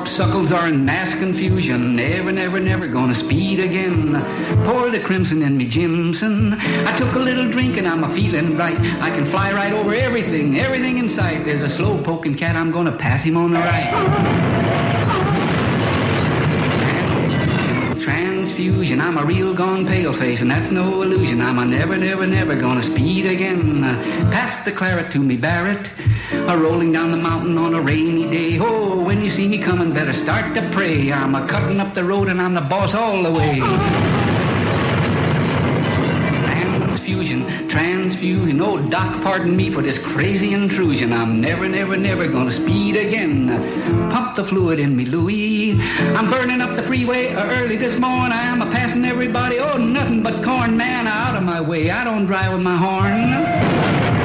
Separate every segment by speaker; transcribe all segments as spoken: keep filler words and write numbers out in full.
Speaker 1: popsicles are in mass confusion. Never, never, never gonna speed again. Pour the crimson in me Jimson. I took a little drink and I'm a feeling right. I can fly right over everything, everything in sight. There's a slow poking cat, I'm gonna pass him on the right. Transfusion, I'm a real gone pale face, and that's no illusion. I'm a never, never, never gonna speed again. Pass the claret to me Barrett, a rolling down the mountain on a rainy day. Oh, when you see me coming, better start to pray. I'm a cutting up the road and I'm the boss all the way. Transfusion, transfusion, oh doc, pardon me for this crazy intrusion. I'm never, never, never gonna speed again. Pump the fluid in me Louie. I'm burning up the freeway early this morning. I'm a passing everybody, oh nothing but corn. Man, out of my way, I don't drive with my horn.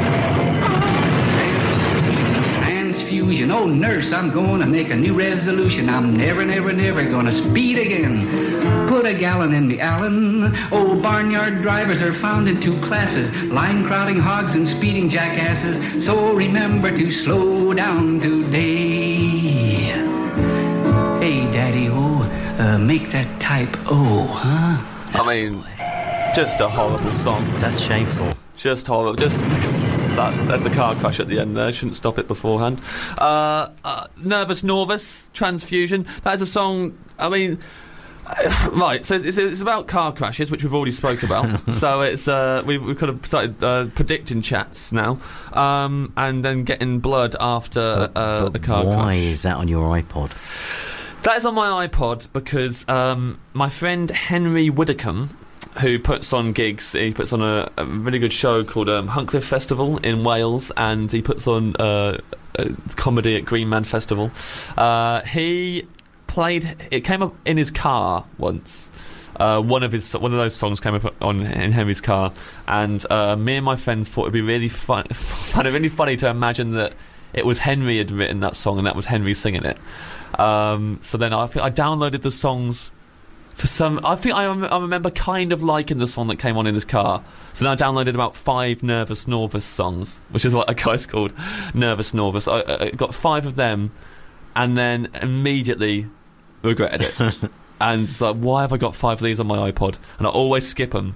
Speaker 1: Transfusion, oh nurse, I'm gonna make a new resolution. I'm never, never, never gonna speed again. Put a gallon in me Allen. Oh, barnyard drivers are found in two classes, line crowding hogs and speeding jackasses. So remember to slow down today. Hey daddy, oh, uh, make that type O, huh?
Speaker 2: I mean, just a horrible song.
Speaker 3: That's shameful.
Speaker 2: Just horrible. Just that. There's the car crash at the end there. Shouldn't stop it beforehand. Uh, uh, Nervous Norvus, Transfusion. That is a song. I mean, uh, right. So it's, it's about car crashes, which we've already spoke about. So it's uh, we we could have started uh, predicting chats now, um, and then getting blood after
Speaker 3: but,
Speaker 2: uh,
Speaker 3: but
Speaker 2: a car
Speaker 3: why
Speaker 2: crash.
Speaker 3: Why is that on your iPod?
Speaker 2: That is on my iPod because um, my friend Henry Widdicombe, who puts on gigs, he puts on a, a really good show called um, Huncliffe Festival in Wales, and he puts on uh, a comedy at Green Man Festival. Uh, he played, it came up in his car once. Uh, one of his one of those songs came up on in Henry's car, and uh, me and my friends thought it'd be really fun, found it really funny to imagine that it was Henry had written that song and that was Henry singing it. Um, so then I I downloaded the songs. For some, I think I, rem- I remember kind of liking the song that came on in his car. So then I downloaded about five Nervous Norvus songs, which is what a guy's called Nervous Norvus. I, I got five of them, and then immediately regretted it. And it's like, why have I got five of these on my iPod? And I always skip them.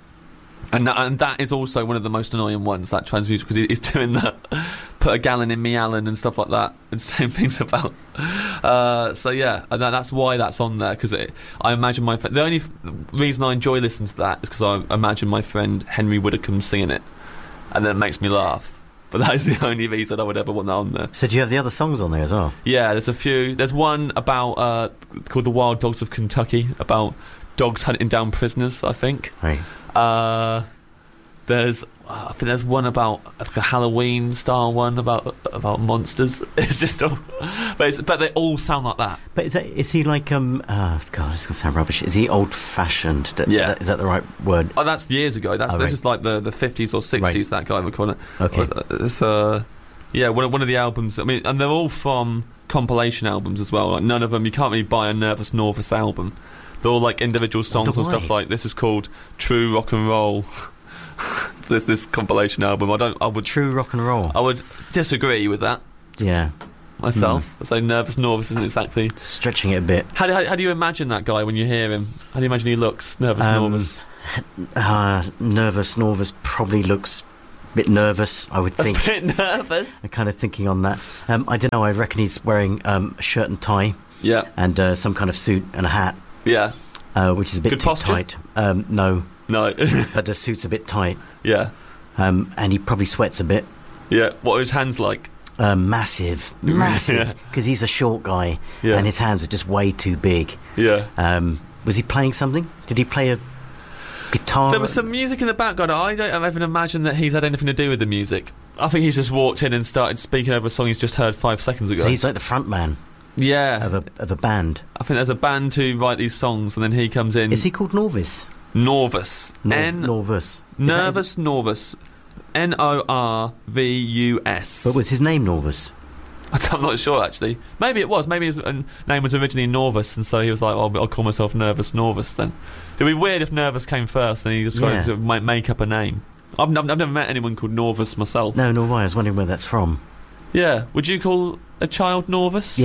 Speaker 2: And that, and that is also one of the most annoying ones, that transfusion, because he's doing that, put a gallon in me Allen and stuff like that, and saying things about. Uh, so yeah, and that, that's why that's on there, because I imagine my friend. The only f- reason I enjoy listening to that is because I imagine my friend Henry Widdicombe singing it, and then it makes me laugh. But that is the only reason I would ever want that on there.
Speaker 3: So do you have the other songs on there as well?
Speaker 2: Yeah, there's a few. There's one about uh, called "The Wild Dogs of Kentucky," about dogs hunting down prisoners, I think.
Speaker 3: Right.
Speaker 2: Uh, there's, uh, I think there's one about like a Halloween style one about about monsters. It's just all, but it's, but they all sound like that.
Speaker 3: But is that, is he like um? Oh God, it's gonna sound rubbish. Is he old fashioned?
Speaker 2: Yeah.
Speaker 3: Is that the right word?
Speaker 2: Oh, that's years ago. That's
Speaker 3: Oh,
Speaker 2: this
Speaker 3: right.
Speaker 2: is like the the fifties or sixties.
Speaker 3: Right.
Speaker 2: That guy would call it.
Speaker 3: Okay.
Speaker 2: It's uh, yeah, one of, one of the albums. I mean, and they're all from compilation albums as well. Like none of them. You can't really buy a Nervous Norvus album. They're all like individual songs and stuff like this is called True Rock and Roll. This this compilation album. I don't. I would
Speaker 3: True Rock and Roll.
Speaker 2: I would disagree with that.
Speaker 3: Yeah.
Speaker 2: Myself.
Speaker 3: Mm.
Speaker 2: I say Nervous Norvus isn't exactly
Speaker 3: Stretching it a bit.
Speaker 2: How do how, how do you imagine that guy when you hear him? How do you imagine he looks? Nervous
Speaker 3: Um,
Speaker 2: Norvus.
Speaker 3: Uh, Nervous Norvus probably looks a bit nervous, I would think.
Speaker 2: A bit nervous.
Speaker 3: I'm kind of thinking on that. Um, I don't know. I reckon he's wearing um, a shirt and tie.
Speaker 2: Yeah.
Speaker 3: And uh, some kind of suit and a hat.
Speaker 2: Yeah.
Speaker 3: Uh, which is a bit
Speaker 2: Good
Speaker 3: too
Speaker 2: posture?
Speaker 3: tight. Um, no.
Speaker 2: No.
Speaker 3: But the suit's a bit tight.
Speaker 2: Yeah.
Speaker 3: Um, and he probably sweats a bit.
Speaker 2: Yeah. What are his hands like?
Speaker 3: Uh, massive, massive. Because he's a short guy,
Speaker 2: Yeah.
Speaker 3: and his hands are just way too big.
Speaker 2: Yeah.
Speaker 3: Um, was he playing something? Did he play a guitar?
Speaker 2: There was some music in the background. I don't even imagine that he's had anything to do with the music. I think he's just walked in and started speaking over a song he's just heard five seconds ago.
Speaker 3: So he's like the front man
Speaker 2: yeah.
Speaker 3: of a of a band.
Speaker 2: I think there's a band who write these songs, and then he comes in.
Speaker 3: Is he called Norvis?
Speaker 2: Norvus.
Speaker 3: Nor-
Speaker 2: N
Speaker 3: Norvus. Is that
Speaker 2: Nervous Norvus. N O R V U S.
Speaker 3: his- But was his name Norvus?
Speaker 2: I'm not sure actually. Maybe it was. Maybe his uh, name was originally Norvus, and so he was like, "Oh, I'll call myself Nervous Norvus." Then it'd be weird if Nervous came first, and he just
Speaker 3: Yeah.
Speaker 2: tried to ma- make up a name. I've, n- I've never met anyone called Norvus myself.
Speaker 3: No, nor why. I was wondering where that's from.
Speaker 2: Yeah. Would you call a child Norvus?
Speaker 3: Yeah.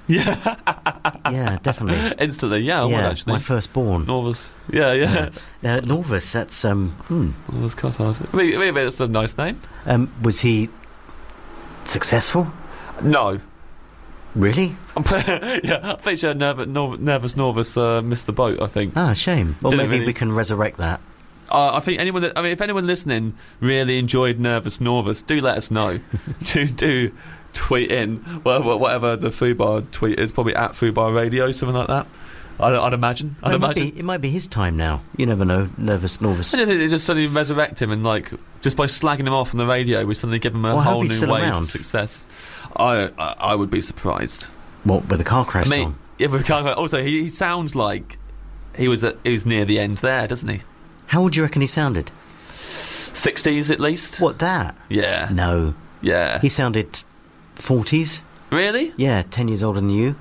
Speaker 2: Yeah.
Speaker 3: Yeah, definitely.
Speaker 2: Instantly, yeah, I
Speaker 3: yeah,
Speaker 2: would actually.
Speaker 3: my firstborn.
Speaker 2: Norvis. Yeah, yeah.
Speaker 3: yeah. Uh, Norvis, that's, um, hmm.
Speaker 2: Norvis Cottard. Wait, wait, wait, that's a nice name.
Speaker 3: Um, was he successful?
Speaker 2: No.
Speaker 3: Really?
Speaker 2: Yeah, I'm pretty sure Nerv- Nor- Nervous Norvis uh, missed the boat, I think.
Speaker 3: Ah, shame. Well,
Speaker 2: Didn't
Speaker 3: maybe
Speaker 2: really-
Speaker 3: we can resurrect that.
Speaker 2: Uh, I think anyone that, I mean, if anyone listening really enjoyed Nervous Norvis, do let us know. do, do tweet in, well, whatever the Fubar tweet is, probably at Fubar Radio, something like that. I'd, I'd imagine. I'd
Speaker 3: Well, it, might
Speaker 2: imagine.
Speaker 3: be, it might be his time now. You never know. Nervous Norvis.
Speaker 2: I don't think they just suddenly resurrect him and, like, just by slagging him off on the radio, we suddenly give him a
Speaker 3: Well, I hope
Speaker 2: whole
Speaker 3: he's
Speaker 2: new
Speaker 3: still
Speaker 2: wave
Speaker 3: around.
Speaker 2: of success. I, I I would be surprised.
Speaker 3: What, with the car crash
Speaker 2: I mean,
Speaker 3: song?
Speaker 2: yeah, but we can't, also, he, he sounds like he was at, he was near the end there, doesn't he?
Speaker 3: How would you reckon he sounded?
Speaker 2: sixties at least?
Speaker 3: What, that?
Speaker 2: Yeah.
Speaker 3: No.
Speaker 2: Yeah.
Speaker 3: He sounded forties.
Speaker 2: Really?
Speaker 3: Yeah, ten years older than you.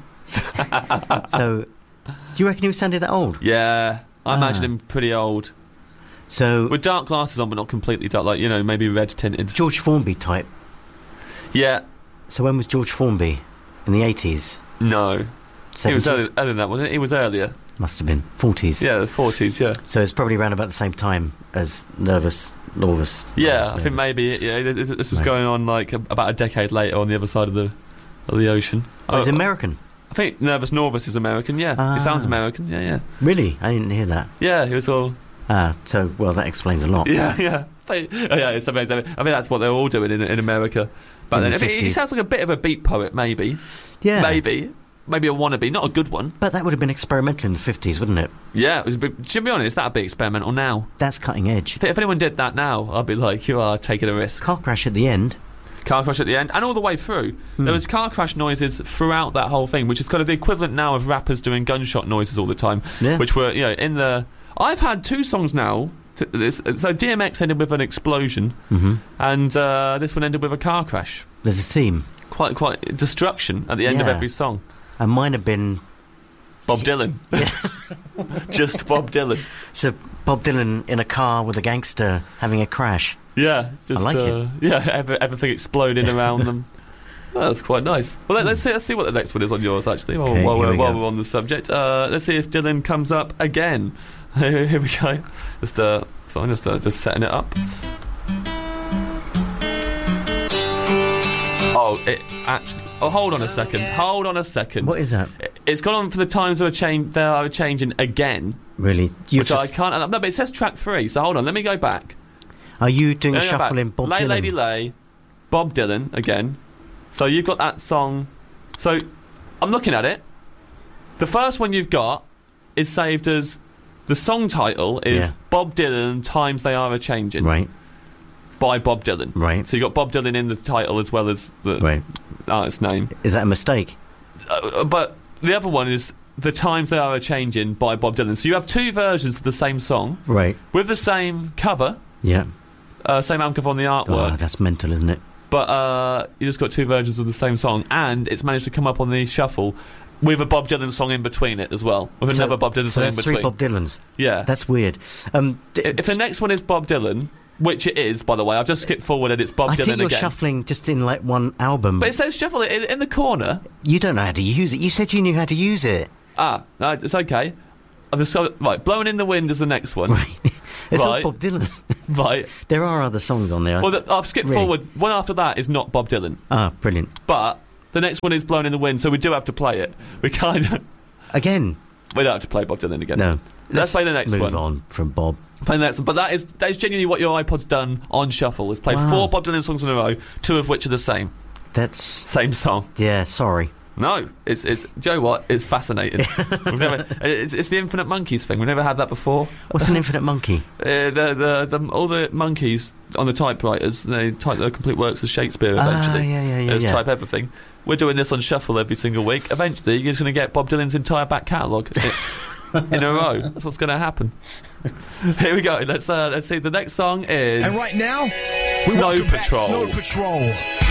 Speaker 3: So, do you reckon he sounded that old?
Speaker 2: Yeah. I
Speaker 3: Ah.
Speaker 2: imagine him pretty old.
Speaker 3: So,
Speaker 2: With dark glasses on, but not completely dark, like, you know, maybe red tinted.
Speaker 3: George Formby type.
Speaker 2: Yeah.
Speaker 3: So when was George Formby? In the eighties?
Speaker 2: No. He was
Speaker 3: seventies?
Speaker 2: earlier, earlier than that, wasn't it? He was earlier.
Speaker 3: Must have been. forties.
Speaker 2: Yeah, the forties, yeah.
Speaker 3: So it's probably around about the same time as Nervous Norvis.
Speaker 2: Yeah,
Speaker 3: Nervous
Speaker 2: I think
Speaker 3: Nervous.
Speaker 2: maybe, yeah, this, this was
Speaker 3: Right.
Speaker 2: going on, like, a, about a decade later on the other side of the of the ocean.
Speaker 3: Oh, he's
Speaker 2: I-
Speaker 3: American.
Speaker 2: I think Nervous Norvis is American, yeah.
Speaker 3: Ah.
Speaker 2: He sounds American, yeah, yeah.
Speaker 3: Really? I didn't hear that.
Speaker 2: Yeah, he was all...
Speaker 3: Ah, so, well, that explains a lot.
Speaker 2: Yeah, yeah. I think- oh, yeah, it's amazing. I think that's what they're all doing in, in America. But
Speaker 3: In
Speaker 2: then,
Speaker 3: the
Speaker 2: I mean, he
Speaker 3: fifties.
Speaker 2: sounds like a bit of a beat poet, maybe.
Speaker 3: Yeah.
Speaker 2: Maybe. Maybe a wannabe, not a good one.
Speaker 3: But that would have been experimental in the fifties, wouldn't it?
Speaker 2: Yeah, it was a bit, to be honest, that'd be experimental now.
Speaker 3: That's cutting edge.
Speaker 2: If, if anyone did that now, I'd be like, you are taking a risk.
Speaker 3: Car crash at the end.
Speaker 2: Car crash at the end, and all the way through.
Speaker 3: Hmm.
Speaker 2: There was car crash noises throughout that whole thing, which is kind of the equivalent now of rappers doing gunshot noises all the time.
Speaker 3: Yeah.
Speaker 2: Which were, you know, in the... I've had two songs now. To this, so D M X ended with an explosion,
Speaker 3: Mm-hmm.
Speaker 2: and uh, this one ended with a car crash.
Speaker 3: There's a theme.
Speaker 2: Quite, quite destruction at the end of
Speaker 3: Yeah.
Speaker 2: every song.
Speaker 3: And mine have been...
Speaker 2: Bob Dylan. Just Bob Dylan.
Speaker 3: So, Bob Dylan in a car with a gangster having a crash.
Speaker 2: Yeah, just
Speaker 3: like
Speaker 2: uh,
Speaker 3: it.
Speaker 2: yeah, every, everything exploding around them. Oh, that's quite nice. Well, let, let's see. Let's see what the next one is on yours. Actually, while,
Speaker 3: Okay,
Speaker 2: while,
Speaker 3: here
Speaker 2: we're,
Speaker 3: we
Speaker 2: while
Speaker 3: go.
Speaker 2: we're on the subject, uh, let's see if Dylan comes up again. Here we go. Just uh, so I'm just uh, just setting it up. Oh, it actually. Oh, hold on a second. Hold on a second.
Speaker 3: What is that?
Speaker 2: It, it's gone on for the times that are change. They are changing again,
Speaker 3: Really? You've
Speaker 2: which I
Speaker 3: just-
Speaker 2: can't. No, but it says track three. So hold on. Let me go back.
Speaker 3: Are you doing a
Speaker 2: Let me go back.
Speaker 3: shuffle in Bob
Speaker 2: Lay
Speaker 3: Dylan?
Speaker 2: Lady Lay, Bob Dylan again. So you've got that song. So I'm looking at it. The first one you've got is saved as the song title is
Speaker 3: Yeah.
Speaker 2: Bob Dylan Times They Are a Changing
Speaker 3: Right,
Speaker 2: by Bob Dylan.
Speaker 3: right,
Speaker 2: So you got Bob Dylan in the title as well as the
Speaker 3: right.
Speaker 2: artist's name.
Speaker 3: Is that a mistake?
Speaker 2: Uh, but the other one is The Times They Are a Changing by Bob Dylan. So you have two versions of the same song
Speaker 3: Right.
Speaker 2: with the same cover,
Speaker 3: Yeah.
Speaker 2: uh, same album cover on the artwork.
Speaker 3: Oh, that's mental, isn't it?
Speaker 2: But uh, you just got two versions of the same song, and it's managed to come up on the shuffle with a Bob Dylan song in between it as well, with
Speaker 3: So-
Speaker 2: another Bob Dylan
Speaker 3: so
Speaker 2: song in
Speaker 3: that's three
Speaker 2: between.
Speaker 3: Bob Dylans.
Speaker 2: Yeah.
Speaker 3: That's weird. Um, d-
Speaker 2: I- if the next one is Bob Dylan, which it is, by the way, I've just skipped forward and it's Bob
Speaker 3: I
Speaker 2: Dylan
Speaker 3: think you're
Speaker 2: again.
Speaker 3: shuffling just in like one album.
Speaker 2: But it says shuffle it in, in the corner.
Speaker 3: You don't know how to use it. You said you knew how to use it.
Speaker 2: Ah, no, it's okay. I've just got, right, Blowing in the Wind is the next one.
Speaker 3: Right. It's
Speaker 2: Right.
Speaker 3: not Bob Dylan.
Speaker 2: Right.
Speaker 3: There are other songs on there.
Speaker 2: Well, the, I've skipped
Speaker 3: Really?
Speaker 2: forward. One after that is not Bob Dylan,
Speaker 3: Ah, brilliant.
Speaker 2: but the next one is Blowing in the Wind, so we do have to play it. We kind of
Speaker 3: Again,
Speaker 2: we don't have to play Bob Dylan again.
Speaker 3: no.
Speaker 2: Let's play the next
Speaker 3: move
Speaker 2: one.
Speaker 3: on from Bob.
Speaker 2: Play the next one. But that is that is genuinely what your iPod's done on shuffle. It's played
Speaker 3: Wow.
Speaker 2: four Bob Dylan songs in a row, two of which are the same.
Speaker 3: That's...
Speaker 2: Same song.
Speaker 3: Yeah, sorry.
Speaker 2: No, it's it's. Do you know what? It's fascinating. We've never. It's, it's the Infinite Monkeys thing. We've never had that before.
Speaker 3: What's an infinite monkey?
Speaker 2: Uh, the, the the all the monkeys on the typewriters. They type the complete works of Shakespeare.
Speaker 3: Ah,
Speaker 2: Eventually,
Speaker 3: yeah, yeah, yeah,
Speaker 2: They just
Speaker 3: yeah.
Speaker 2: type everything. We're doing this on shuffle every single week. Eventually, you're just going to get Bob Dylan's entire back catalogue in, in a row. That's what's going to happen. Here we go. Let's uh, let's see. The next song is
Speaker 4: And right now, we
Speaker 2: Snow
Speaker 4: welcome back
Speaker 2: Patrol.
Speaker 4: Snow Patrol.